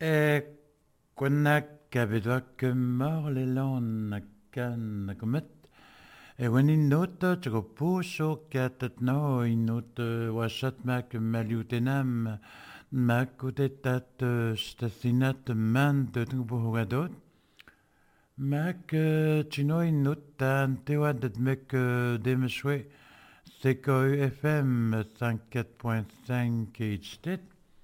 E quando capito che morle lon can comet e when in note to puso cat no in note wasat mak malutenam makutetat stasinat man de bugadot mak chino in note ante wadet mek demeswe Seco FM 54.5 HT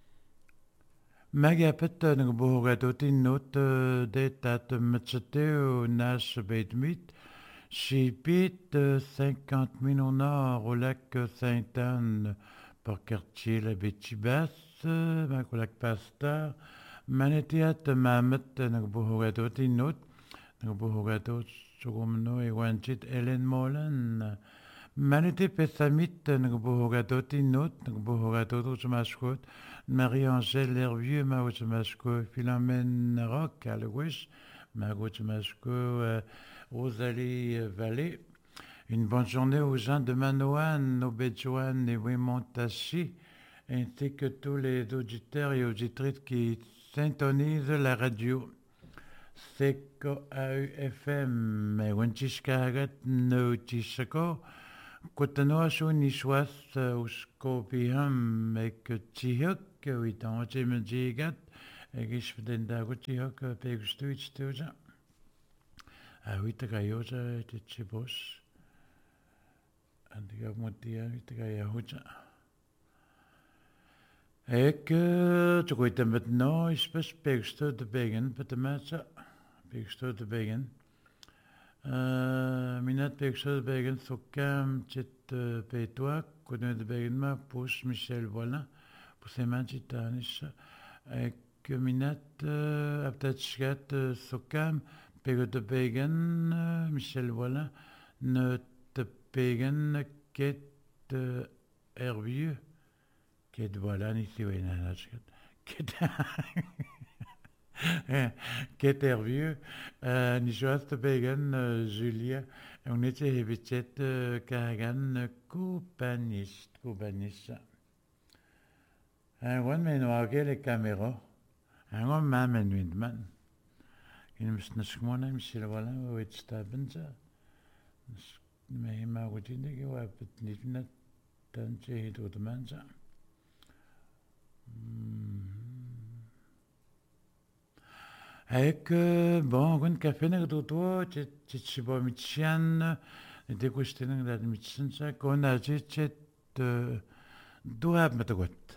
Magapet ng buhugadutin not detat matchateo nash bedmit Chipit 50 000 nord au lac Sainte-Anne par quartier la Betibas, Macolac Pasteur, Manetiat Mamet ng buhugadutin not ng buhugadot Sugumno e Wanchit Ellen Molan Manete Pessamit ng buhugadutin not ng buhugadot Mascot Marie-Angèle Hervieux, Maouchmasco, Philomène Rock, à l'ouest, Maouchmasco, Rosalie Vallée. Une bonne journée aux gens de Manoan, Obedjouan et Wimontachi, ainsi que tous les auditeurs et auditrices qui syntonisent la radio. Seko AUFM, Wenchishkagat, no Chishako, Kotanoasho Nishwas, Uskopiham, et Chihok. Oui, tant que me digat, et que je fais d'un côté que pegustuit tuja. Ah oui, t'as gaioja, t'es chibos. Andiga motia, t'as gaioja. Et que tu vois maintenant, je peux pegustu de begen, peut-être pegustu de begen. Minat pegustu de begen, sokam, chit pétois, connaît de begen ma pousse Michel voilà. Semantitanish Kuminat Aptachgat Sokam Pegote Pagan Michel Voilà Ne te Pagan Ket Hervieux Ket Voilà Nisi Wenanachgat Ket Hervieux Nishoas te Pagan Julia On était Hevichet Kagan Coupanist Un wan men wage le caméra. Un wan man men windman. In mis nashmona misil wala wit stabenza. Me ma wutinde ge wa petnitna tanche hito manza. Avec bon gon café na to chichibo michian de kushtenang da michian sa kon a chichet doab matagot.